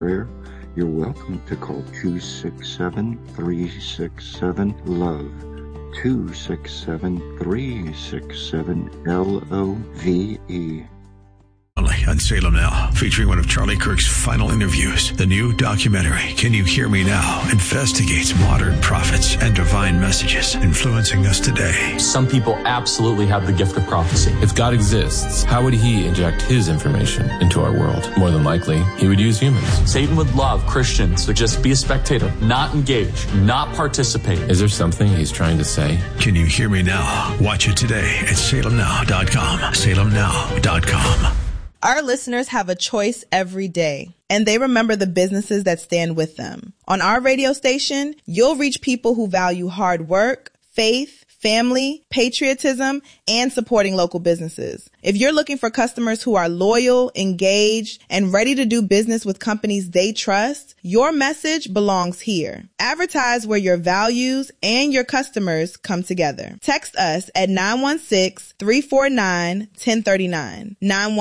prayer, you're welcome to call 267-367-LOVE. 267-367-LOVE. On Salem Now, featuring one of Charlie Kirk's final interviews. The new documentary, Can You Hear Me Now?, investigates modern prophets and divine messages influencing us today. Some people absolutely have the gift of prophecy. If God exists, how would he inject his information into our world? More than likely, he would use humans. Satan would love Christians to just be a spectator, not engage, not participate. Is there something he's trying to say? Can You Hear Me Now? Watch it today at salemnow.com. salemnow.com. Our listeners have a choice every day, and they remember the businesses that stand with them. On our radio station, you'll reach people who value hard work, faith, family, patriotism, and supporting local businesses. If you're looking for customers who are loyal, engaged, and ready to do business with companies they trust, your message belongs here. Advertise where your values and your customers come together. Text us at 916-349-1039.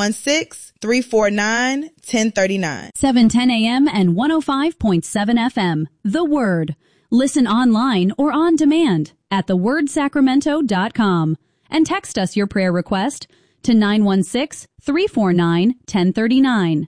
916-349-1039. 710 a.m. and 105.7 FM. The Word. Listen online or on demand at thewordsacramento.com and text us your prayer request to 916-349-1039.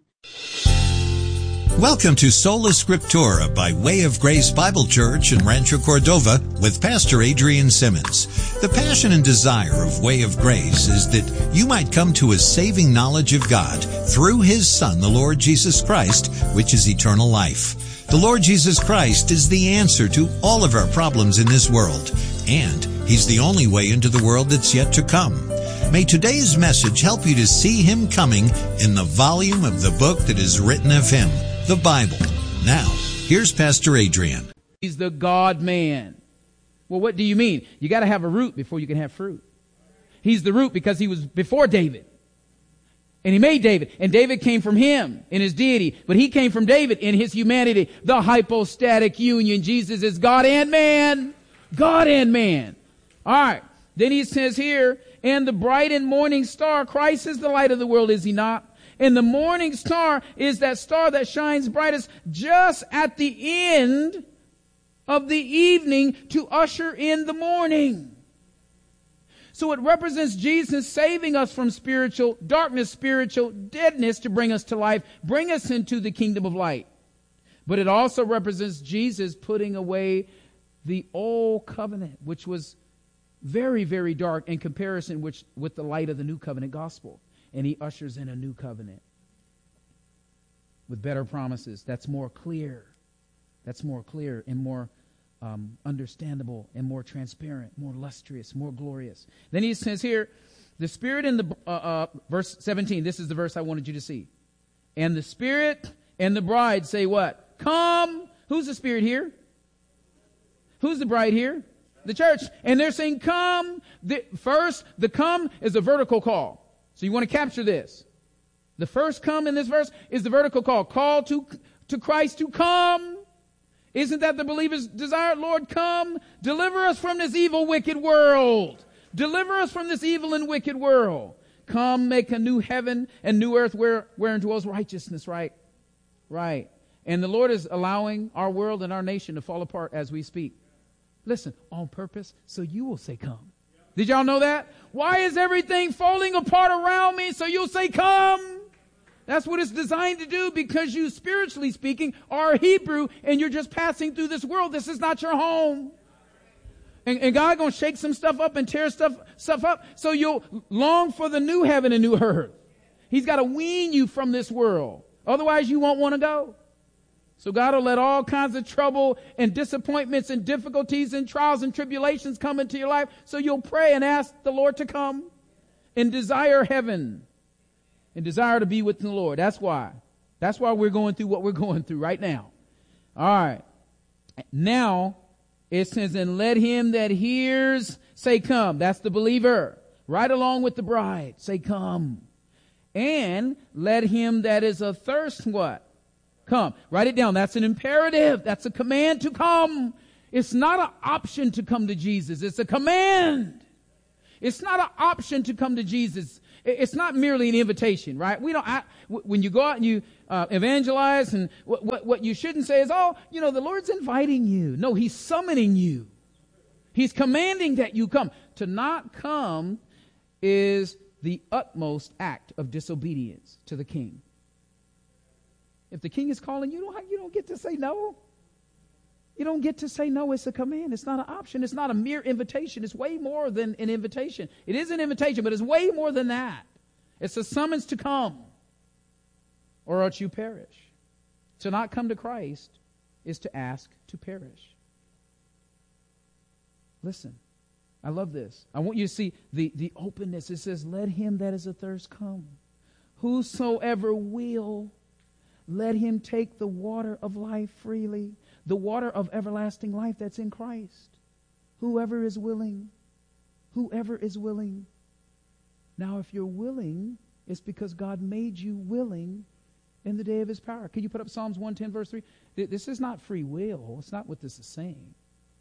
Welcome to Sola Scriptura by Way of Grace Bible Church in Rancho Cordova with Pastor Adrian Simmons. The passion and desire of Way of Grace is that you might come to a saving knowledge of God through His Son, the Lord Jesus Christ, which is eternal life. The Lord Jesus Christ is the answer to all of our problems in this world, and He's the only way into the world that's yet to come. May today's message help you to see Him coming in the volume of the book that is written of Him, the Bible. Now, here's Pastor Adrian. He's the God-man. Well, what do you mean? You got to have a root before you can have fruit. He's the root because He was before David. And He made David. And David came from Him in His deity. But He came from David in His humanity. The hypostatic union. Jesus is God and man. God and man. All right. Then He says here, and the bright and morning star, Christ is the light of the world, is He not? And the morning star is that star that shines brightest just at the end of the evening to usher in the morning. So it represents Jesus saving us from spiritual darkness, spiritual deadness to bring us to life, bring us into the kingdom of light. But it also represents Jesus putting away the old covenant, which was very, very dark in comparison with the light of the new covenant gospel. And He ushers in a new covenant with better promises. That's more clear. That's more clear and more understandable and more transparent, more lustrous, more glorious. Then He says here, the Spirit in the verse 17. This is the verse I wanted you to see. And the Spirit and the bride say what? Come. Who's the Spirit here? Who's the bride here? The church. And they're saying come. The come is a vertical call. So you want to capture this. The first come in this verse is the vertical call. Call to Christ to come. Isn't that the believer's desire? Lord, come. Deliver us from this evil, wicked world. Deliver us from this evil and wicked world. Come, make a new heaven and new earth wherein dwells righteousness, right? Right. And the Lord is allowing our world and our nation to fall apart as we speak. Listen, on purpose, so you will say come. Did y'all know that? Why is everything falling apart around me? So you'll say come. That's what it's designed to do, because you, spiritually speaking, are a Hebrew and you're just passing through this world. This is not your home. And God gonna shake some stuff up and tear stuff up so you'll long for the new heaven and new earth. He's got to wean you from this world. Otherwise you won't want to go. So God will let all kinds of trouble and disappointments and difficulties and trials and tribulations come into your life, so you'll pray and ask the Lord to come and desire heaven and desire to be with the Lord. That's why we're going through what we're going through right now. All right. Now it says, and let him that hears say come. That's the believer. Right along with the bride. Say come. And let him that is athirst what? Come. Write it down. That's an imperative. That's a command to come. It's not an option to come to Jesus. It's a command. It's not an option to come to Jesus. It's not merely an invitation, right? When you go out and you evangelize, and what you shouldn't say is, the Lord's inviting you. No, He's summoning you. He's commanding that you come. To not come is the utmost act of disobedience to the King. If the King is calling you, you don't get to say no. You don't get to say no. It's a command. It's not an option. It's not a mere invitation. It's way more than an invitation. It is an invitation, but it's way more than that. It's a summons to come, or else you perish. To not come to Christ is to ask to perish. Listen, I love this. I want you to see the openness. It says, let him that is athirst come. Whosoever will, let him take the water of life freely. The water of everlasting life that's in Christ. Whoever is willing. Whoever is willing. Now, if you're willing, it's because God made you willing in the day of His power. Can you put up Psalms 110 verse 3? This is not free will. It's not what this is saying.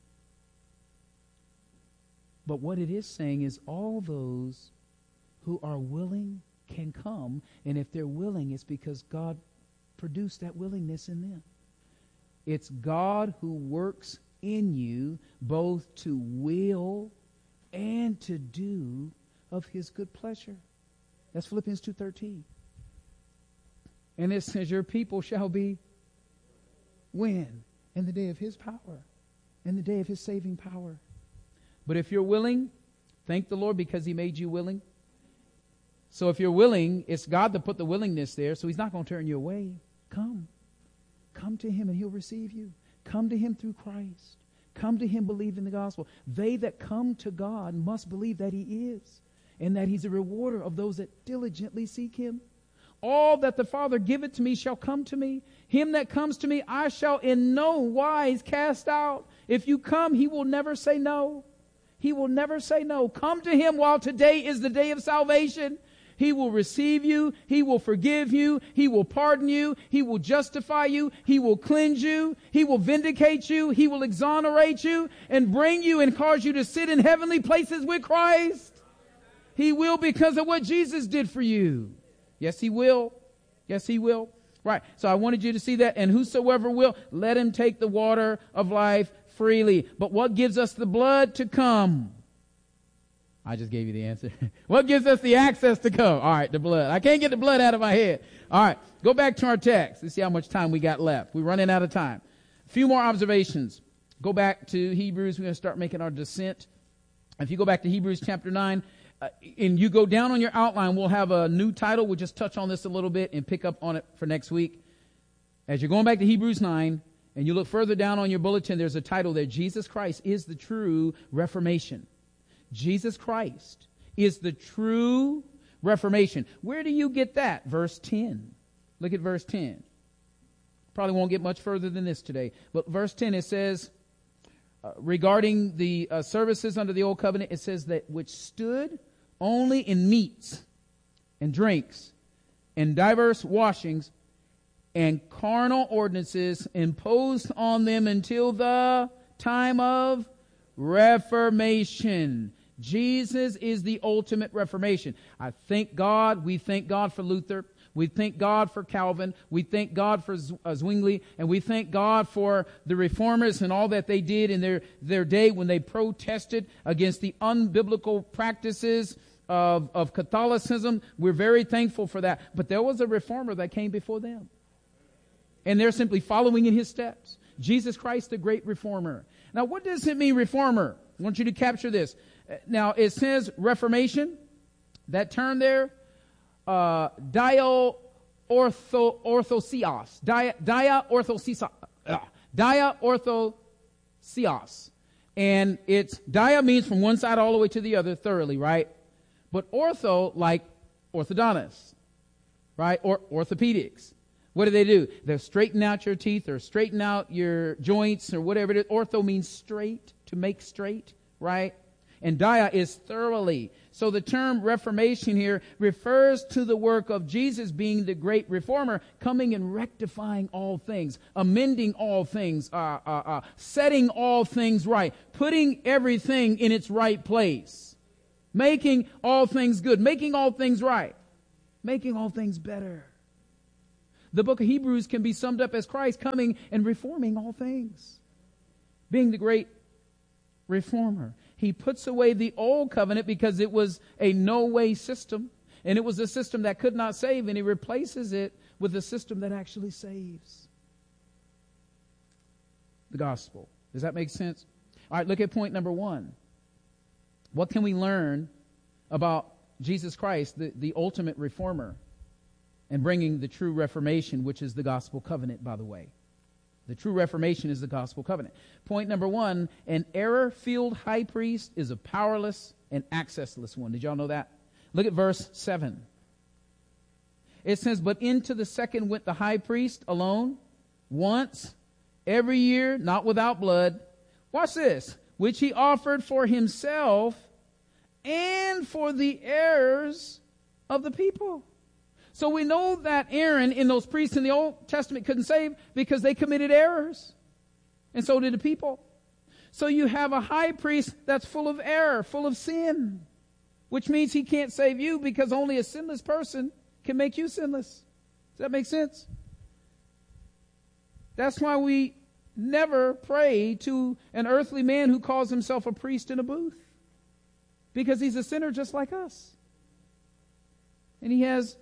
But what it is saying is all those who are willing can come. And if they're willing, it's because God produced that willingness in them. It's God who works in you both to will and to do of His good pleasure. That's Philippians 2:13. And it says, your people shall be when? In the day of His power. In the day of His saving power. But if you're willing, thank the Lord because He made you willing. So if you're willing, it's God that put the willingness there, so He's not going to turn you away. Come. Come to Him and He'll receive you. Come to Him through Christ. Come to Him, believe in the gospel. They that come to God must believe that He is, and that He's a rewarder of those that diligently seek Him. All that the Father giveth to me shall come to me. Him that comes to me I shall in no wise cast out. If you come, He will never say no. He will never say no. Come to Him while today is the day of salvation. He will receive you. He will forgive you. He will pardon you. He will justify you. He will cleanse you. He will vindicate you. He will exonerate you and bring you and cause you to sit in heavenly places with Christ. He will, because of what Jesus did for you. Yes, He will. Yes, He will. Right. So I wanted you to see that. And whosoever will, let him take the water of life freely. But what gives us the blood to come? I just gave you the answer. What gives us the access to come? All right, the blood. I can't get the blood out of my head. All right, go back to our text. Let's see how much time we got left. We're running out of time. A few more observations. Go back to Hebrews. We're going to start making our descent. If you go back to Hebrews chapter 9, and you go down on your outline, we'll have a new title. We'll just touch on this a little bit and pick up on it for next week. As you're going back to Hebrews 9, and you look further down on your bulletin, there's a title there, Jesus Christ is the true Reformation. Jesus Christ is the true Reformation. Where do you get that? Verse 10. Look at verse 10. Probably won't get much further than this today. But verse 10, it says, regarding the services under the old covenant, it says that which stood only in meats and drinks and diverse washings and carnal ordinances imposed on them until the time of Reformation. Jesus is the ultimate Reformation. I thank God. We thank God for Luther. We thank God for Calvin. We thank God for Zwingli. And we thank God for the Reformers and all that they did in their day when they protested against the unbiblical practices of Catholicism. We're very thankful for that. But there was a Reformer that came before them. And they're simply following in his steps. Jesus Christ, the great Reformer. Now, what does it mean, Reformer? I want you to capture this. Now, it says Reformation. That term there, dia-orthosios. And it's, dia means from one side all the way to the other thoroughly, right? But ortho, like orthodontist, right? Or orthopedics. What do? They straighten out your teeth or straighten out your joints or whatever it is. Ortho means straight, to make straight, right? And dia is thoroughly. So the term Reformation here refers to the work of Jesus being the great Reformer, coming and rectifying all things, amending all things, setting all things right, putting everything in its right place. making all things good, making all things right, making all things better. The book of Hebrews can be summed up as Christ coming and reforming all things, being the great reformer. He puts away the old covenant because it was a no-way system, and it was a system that could not save, and he replaces it with a system that actually saves. The gospel. Does that make sense? All right, look at point number 1. What can we learn about Jesus Christ, the ultimate reformer, and bringing the true reformation, which is the gospel covenant, by the way? The true reformation is the gospel covenant. Point number 1, an error-filled high priest is a powerless and accessless one. Did y'all know that? Look at verse 7. It says, but into the second went the high priest alone, once, every year, not without blood. Watch this. Which he offered for himself and for the errors of the people. So we know that Aaron and those priests in the Old Testament couldn't save because they committed errors. And so did the people. So you have a high priest that's full of error, full of sin, which means he can't save you because only a sinless person can make you sinless. Does that make sense? That's why we never pray to an earthly man who calls himself a priest in a booth, because he's a sinner just like us. And he has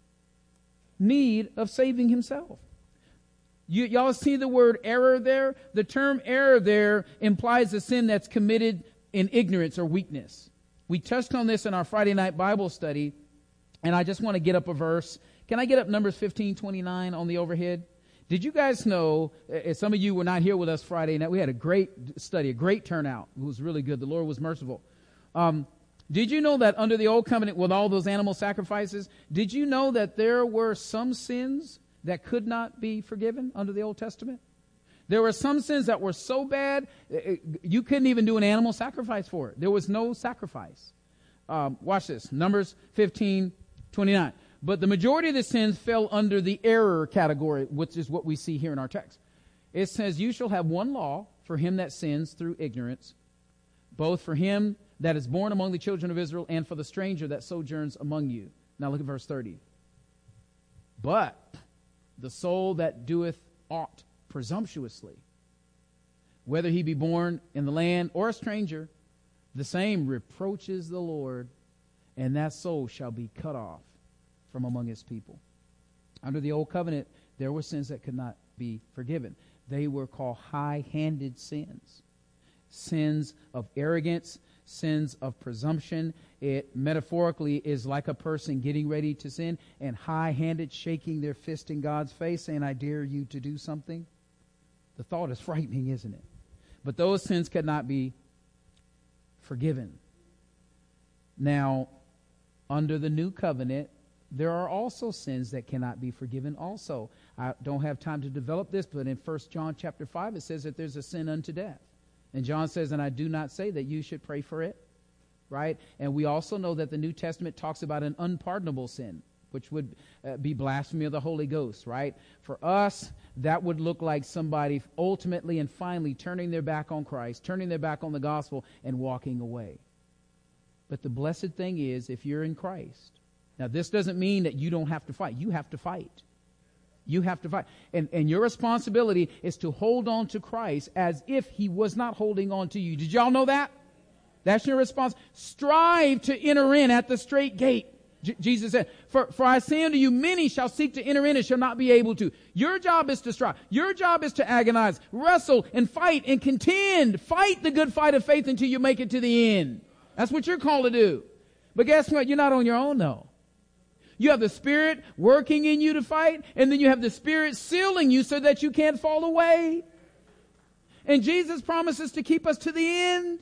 need of saving himself. Y'all see the word error there? The term error there implies a sin that's committed in ignorance or weakness. We touched on this in our Friday night Bible study, and I just want to get up a verse. Can I get up Numbers 15:29 on the overhead? Did you guys know, some of you were not here with us Friday night. We had a great study, a great turnout. It was really good. The Lord was merciful. Did you know that under the old covenant with all those animal sacrifices, did you know that there were some sins that could not be forgiven under the Old Testament? There were some sins that were so bad, you couldn't even do an animal sacrifice for it. There was no sacrifice. Watch this, Numbers 15:29. But the majority of the sins fell under the error category, which is what we see here in our text. It says, you shall have one law for him that sins through ignorance, both for him that is born among the children of Israel and for the stranger that sojourns among you. Now look at verse 30. But the soul that doeth aught presumptuously, whether he be born in the land or a stranger, the same reproaches the Lord, and that soul shall be cut off from among his people. Under the old covenant, there were sins that could not be forgiven. They were called high-handed sins. Sins of arrogance, sins of presumption. It metaphorically is like a person getting ready to sin and high-handed shaking their fist in God's face saying, I dare you to do something. The thought is frightening, isn't it? But those sins could not be forgiven. Now, under the new covenant, there are also sins that cannot be forgiven also. I don't have time to develop this, but in 1 John chapter 5, it says that there's a sin unto death. And John says, and I do not say that you should pray for it, right? And we also know that the New Testament talks about an unpardonable sin, which would be blasphemy of the Holy Ghost, right? For us, that would look like somebody ultimately and finally turning their back on Christ, turning their back on the gospel, and walking away. But the blessed thing is, if you're in Christ, now this doesn't mean that you don't have to fight. You have to fight. You have to fight. And your responsibility is to hold on to Christ as if he was not holding on to you. Did y'all know that? That's your response. Strive to enter in at the straight gate. Jesus said, for I say unto you, many shall seek to enter in and shall not be able to. Your job is to strive. Your job is to agonize, wrestle, and fight and contend. Fight the good fight of faith until you make it to the end. That's what you're called to do. But guess what? You're not on your own, though. You have the Spirit working in you to fight, and then you have the Spirit sealing you so that you can't fall away. And Jesus promises to keep us to the end.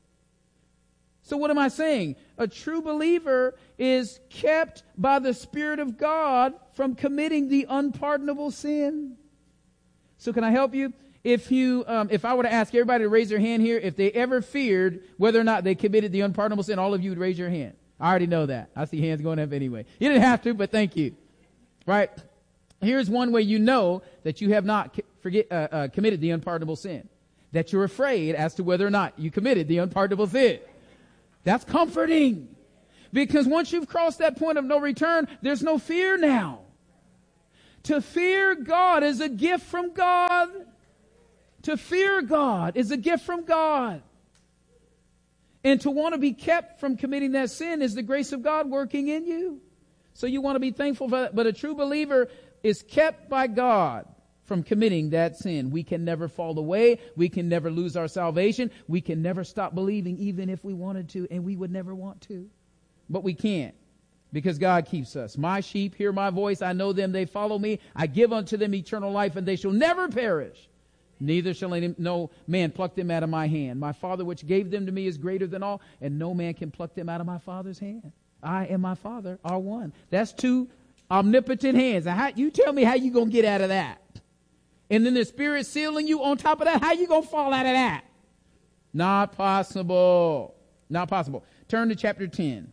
So what am I saying? A true believer is kept by the Spirit of God from committing the unpardonable sin. So can I help you? If I were to ask everybody to raise their hand here, if they ever feared whether or not they committed the unpardonable sin, all of you would raise your hand. I already know that. I see hands going up anyway. You didn't have to, but thank you. Right? Here's one way you know that you have not committed the unpardonable sin. That you're afraid as to whether or not you committed the unpardonable sin. That's comforting. Because once you've crossed that point of no return, there's no fear now. To fear God is a gift from God. To fear God is a gift from God. And to want to be kept from committing that sin is the grace of God working in you. So you want to be thankful for that. But a true believer is kept by God from committing that sin. We can never fall away. We can never lose our salvation. We can never stop believing even if we wanted to, and we would never want to. But we can't, because God keeps us. My sheep hear my voice. I know them. They follow me. I give unto them eternal life, and they shall never perish. Neither shall no man pluck them out of my hand. My Father which gave them to me is greater than all, and no man can pluck them out of my Father's hand. I and my Father are one. That's two omnipotent hands. Now, you tell me how you going to get out of that? And then the Spirit sealing you on top of that. How you going to fall out of that? Not possible. Not possible. Turn to chapter 10.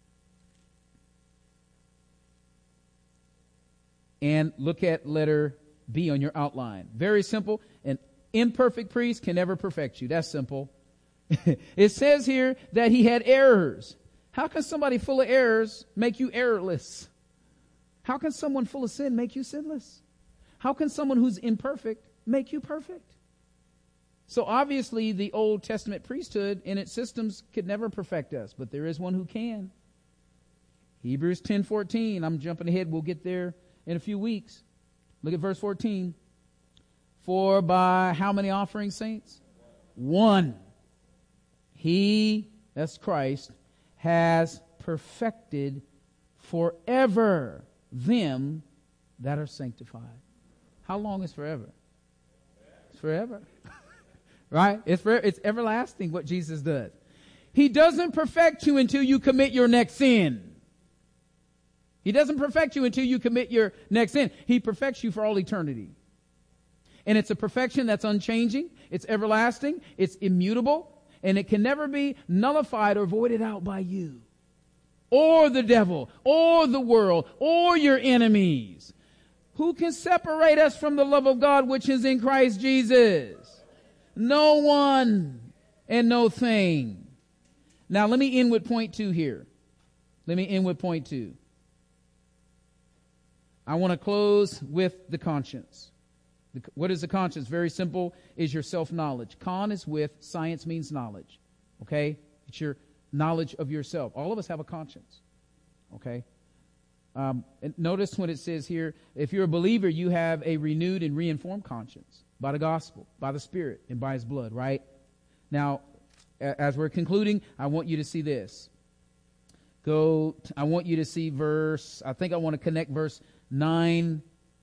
And look at letter B on your outline. Very simple. An imperfect priest can never perfect you. That's simple. It says here that he had errors. How can somebody full of errors make you errorless? How can someone full of sin make you sinless? How can someone who's imperfect make you perfect? So obviously the Old Testament priesthood and its systems could never perfect us, but there is one who can. Hebrews 10:14. I'm jumping ahead. We'll get there in a few weeks. Look at verse 14. For by how many offerings, saints? One. He, that's Christ, has perfected forever them that are sanctified. How long is forever? It's forever. Right? It's everlasting what Jesus does. He doesn't perfect you until you commit your next sin. He doesn't perfect you until you commit your next sin. He perfects you for all eternity. And it's a perfection that's unchanging. It's everlasting. It's immutable. And it can never be nullified or voided out by you, or the devil, or the world, or your enemies. Who can separate us from the love of God which is in Christ Jesus? No one and no thing. Now let me end with point 2 here. Let me end with point 2. I want to close with the conscience. What is the conscience? Very simple, is your self-knowledge. Con is with, science means knowledge. Okay? It's your knowledge of yourself. All of us have a conscience. Okay? And notice when it says here, if you're a believer, you have a renewed and reinformed conscience by the gospel, by the Spirit, and by His blood, right? Now, as we're concluding, I want you to see this. I want you to see I want to connect verse 9.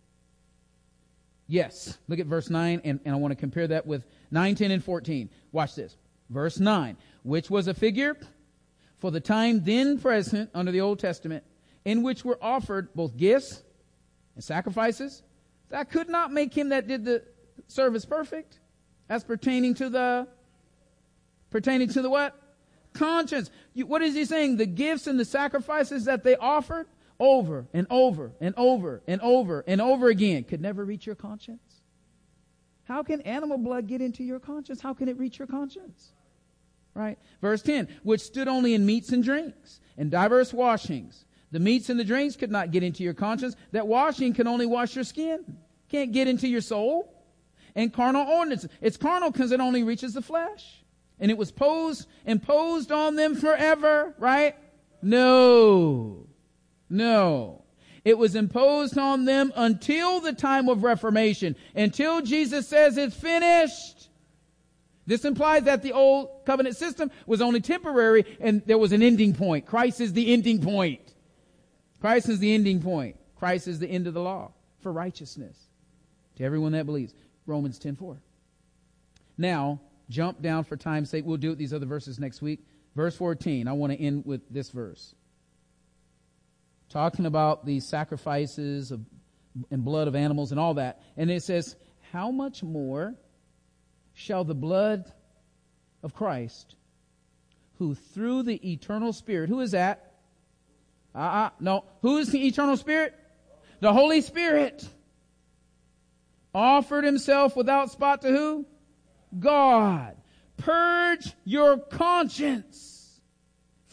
Yes, look at verse 9, and I want to compare that with 9, 10, and 14. Watch this. Verse 9, which was a figure for the time then present under the Old Testament, in which were offered both gifts and sacrifices, that could not make him that did the service perfect, as pertaining to the what? Conscience. What is he saying? The gifts and the sacrifices that they offered over and over and over and over and over again could never reach your conscience. How can animal blood get into your conscience? How can it reach your conscience? Right? Verse 10, which stood only in meats and drinks and diverse washings. The meats and the drinks could not get into your conscience. That washing can only wash your skin. Can't get into your soul. And carnal ordinances. It's carnal because it only reaches the flesh. And it was imposed on them forever, right? No. It was imposed on them until the time of Reformation, until Jesus says it's finished. This implies that the old covenant system was only temporary and there was an ending point. Christ is the ending point. Christ is the ending point. Christ is the end of the law for righteousness to everyone that believes. Romans 10:4. Now, jump down for time's sake. We'll do it these other verses next week. Verse 14. I want to end with this verse. Talking about the sacrifices and blood of animals and all that. And it says, how much more shall the blood of Christ, who through the eternal Spirit, who is that? No. Who is the eternal Spirit? The Holy Spirit. Offered himself without spot to who? God. Purge your conscience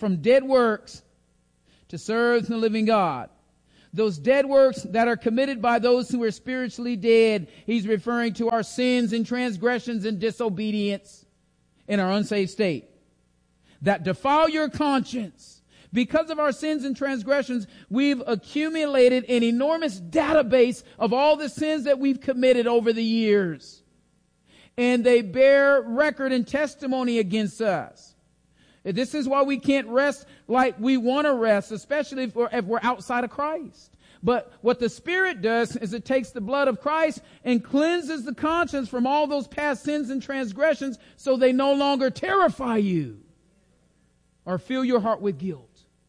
from dead works to serve the living God. Those dead works that are committed by those who are spiritually dead. He's referring to our sins and transgressions and disobedience in our unsaved state that defile your conscience. Because of our sins and transgressions, we've accumulated an enormous database of all the sins that we've committed over the years. And they bear record and testimony against us. This is why we can't rest like we want to rest, especially if we're outside of Christ. But what the Spirit does is it takes the blood of Christ and cleanses the conscience from all those past sins and transgressions so they no longer terrify you or fill your heart with guilt.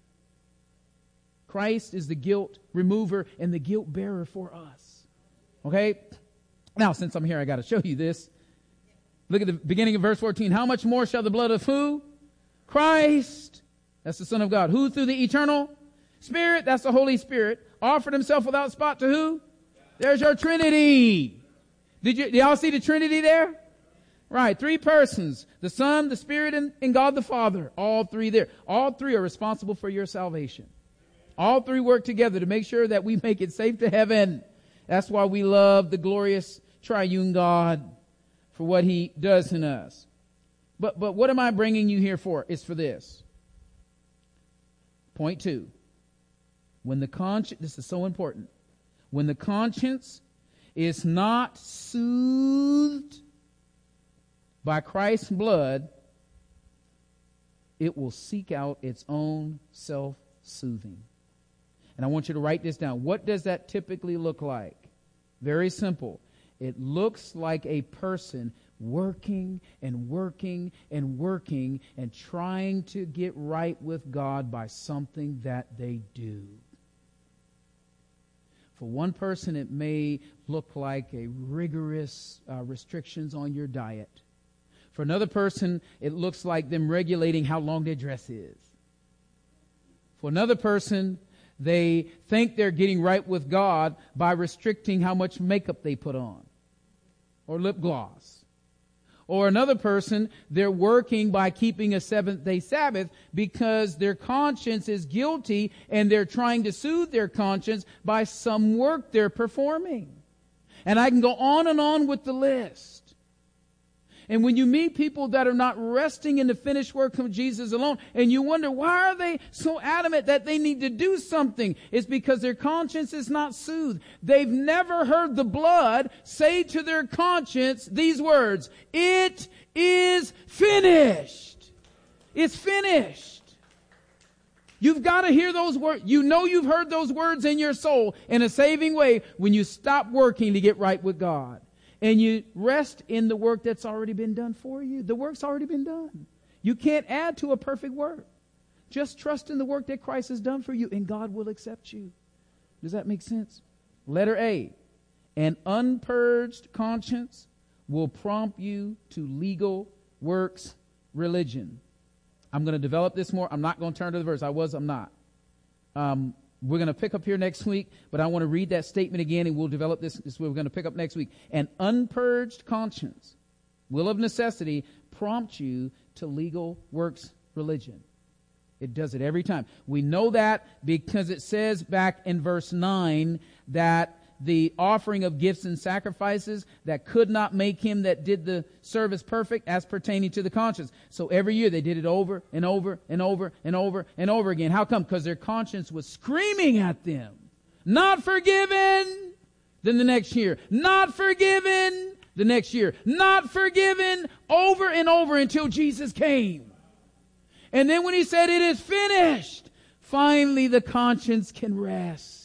Christ is the guilt remover and the guilt bearer for us. Okay? Now, since I'm here, I got to show you this. Look at the beginning of verse 14. How much more shall the blood of who? Christ. That's the Son of God. Who through the eternal Spirit? That's the Holy Spirit. Offered himself without spot to who? There's your Trinity. Did y'all see the Trinity there? Right. 3 persons. The Son, the Spirit, and God the Father. All 3 there. All 3 are responsible for your salvation. All 3 work together to make sure that we make it safe to heaven. That's why we love the glorious triune God for what he does in us. But what am I bringing you here for? It's for this. Point 2. When the conscience, this is so important. When the conscience is not soothed by Christ's blood, it will seek out its own self-soothing. And I want you to write this down. What does that typically look like? Very simple. It looks like a person working and working and working and trying to get right with God by something that they do. For one person, it may look like a rigorous restrictions on your diet. For another person, it looks like them regulating how long their dress is. For another person, they think they're getting right with God by restricting how much makeup they put on or lip gloss. Or another person, they're working by keeping a 7th-day Sabbath because their conscience is guilty and they're trying to soothe their conscience by some work they're performing. And I can go on and on with the list. And when you meet people that are not resting in the finished work of Jesus alone, and you wonder, why are they so adamant that they need to do something? It's because their conscience is not soothed. They've never heard the blood say to their conscience these words, "It is finished." It's finished. You've got to hear those words. You know you've heard those words in your soul in a saving way when you stop working to get right with God. And you rest in the work that's already been done for you. The work's already been done. You can't add to a perfect work. Just trust in the work that Christ has done for you, and God will accept you. Does that make sense? Letter A. An unpurged conscience will prompt you to legal works religion. I'm going to develop this more. I'm not going to turn to the verse. I'm not. We're going to pick up here next week, but I want to read that statement again, and we'll develop this. This is what we're going to pick up next week. An unpurged conscience will of necessity prompt you to legal works religion. It does it every time. We know that because it says back in verse 9 that the offering of gifts and sacrifices that could not make him that did the service perfect as pertaining to the conscience. So every year they did it over and over and over and over and over again. How come? Because their conscience was screaming at them. Not forgiven. Then the next year. Not forgiven. The next year. Not forgiven. Over and over until Jesus came. And then when he said it is finished, finally the conscience can rest.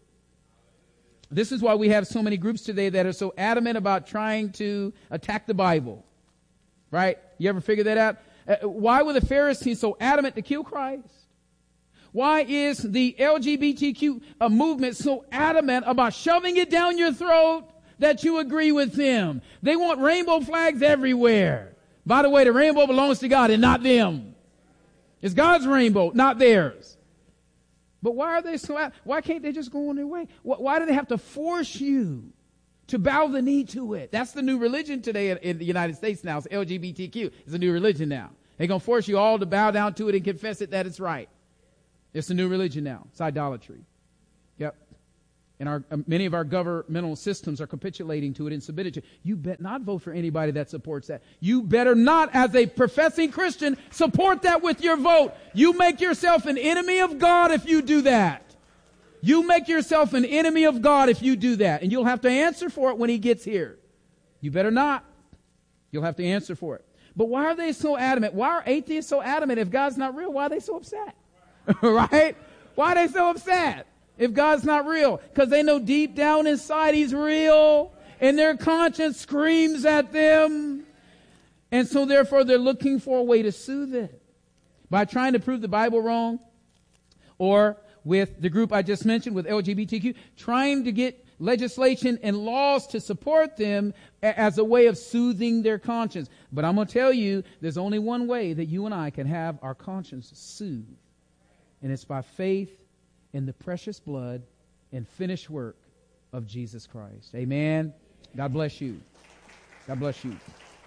This is why we have so many groups today that are so adamant about trying to attack the Bible. Right? You ever figure that out? Why were the Pharisees so adamant to kill Christ? Why is the LGBTQ movement so adamant about shoving it down your throat that you agree with them? They want rainbow flags everywhere. By the way, the rainbow belongs to God and not them. It's God's rainbow, not theirs. But why are they so? Why can't they just go on their way? Why do they have to force you to bow the knee to it? That's the new religion today in the United States now. It's LGBTQ. It's a new religion now. They're going to force you all to bow down to it and confess it that it's right. It's a new religion now. It's idolatry. Yep. And many of our governmental systems are capitulating to it and submitting to it. You bet not vote for anybody that supports that. You better not, as a professing Christian, support that with your vote. You make yourself an enemy of God if you do that. You make yourself an enemy of God if you do that. And you'll have to answer for it when he gets here. You better not. You'll have to answer for it. But why are they so adamant? Why are atheists so adamant? If God's not real, why are they so upset? Right? Why are they so upset if God's not real? Because they know deep down inside he's real, and their conscience screams at them. And so therefore they're looking for a way to soothe it by trying to prove the Bible wrong, or with the group I just mentioned with LGBTQ, trying to get legislation and laws to support them as a way of soothing their conscience. But I'm going to tell you, there's only one way that you and I can have our conscience soothed. And it's by faith in the precious blood and finished work of Jesus Christ. Amen. God bless you. God bless you.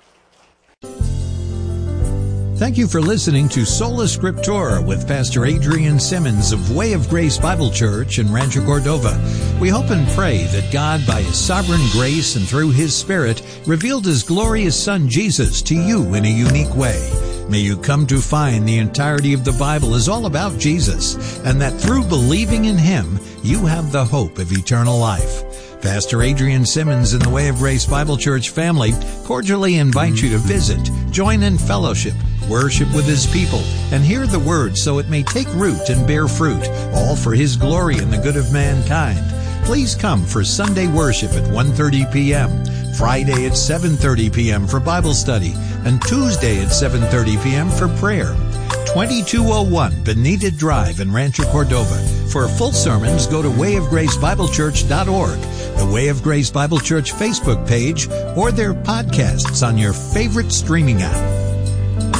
Thank you for listening to Sola Scriptura with Pastor Adrian Simmons of Way of Grace Bible Church in Rancho Cordova. We hope and pray that God, by His sovereign grace and through His Spirit, revealed His glorious Son Jesus to you in a unique way. May you come to find the entirety of the Bible is all about Jesus, and that through believing in Him, you have the hope of eternal life. Pastor Adrian Simmons and the Way of Grace Bible Church family cordially invite you to visit, join in fellowship, worship with His people, and hear the Word so it may take root and bear fruit, all for His glory and the good of mankind. Please come for Sunday worship at 1:30 p.m., Friday at 7:30 p.m. for Bible study, and Tuesday at 7:30 p.m. for prayer. 2201 Benita Drive in Rancho Cordova. For full sermons, go to wayofgracebiblechurch.org, the Way of Grace Bible Church Facebook page, or their podcasts on your favorite streaming app.